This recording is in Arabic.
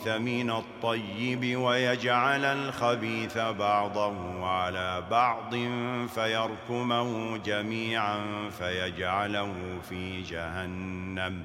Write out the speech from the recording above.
الخبيث من الطيب ويجعل الخبيث بعضه على بعض فيركمه جميعا فيجعله في جهنم